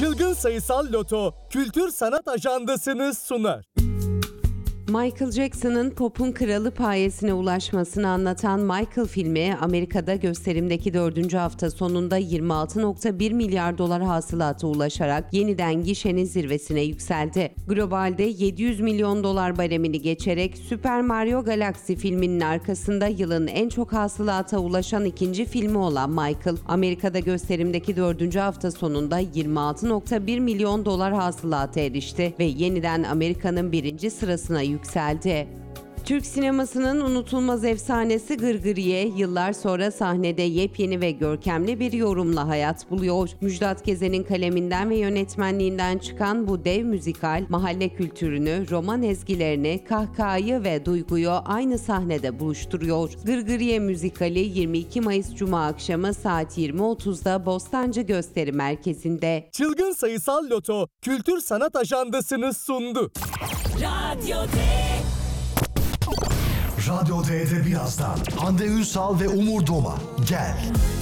Çılgın Sayısal Loto Kültür Sanat Ajandası'nı sunar. Michael Jackson'ın pop'un kralı payesine ulaşmasını anlatan Michael filmi Amerika'da gösterimdeki 4. hafta sonunda 26,1 milyar dolar hasılata ulaşarak yeniden gişenin zirvesine yükseldi. Globalde 700 milyon dolar baremini geçerek Super Mario Galaxy filminin arkasında yılın en çok hasılata ulaşan ikinci filmi olan Michael, Amerika'da gösterimdeki 4. hafta sonunda 26,1 milyon dolar hasılata erişti ve yeniden Amerika'nın 1. sırasına yükseldi. Türk sinemasının unutulmaz efsanesi Gırgırye yıllar sonra sahnede yepyeni ve görkemli bir yorumla hayat buluyor. Müjdat Gezen'in kaleminden ve yönetmenliğinden çıkan bu dev müzikal mahalle kültürünü, roman ezgilerini, kahkahayı ve duyguyu aynı sahnede buluşturuyor. Gırgırye müzikali 22 Mayıs Cuma akşamı saat 20.30'da Bostancı Gösteri Merkezi'nde. Çılgın Sayısal Loto Kültür Sanat Ajandası'nı sundu. Radyo D'de birazdan Hande Ünsal ve Umur Doma. Gel.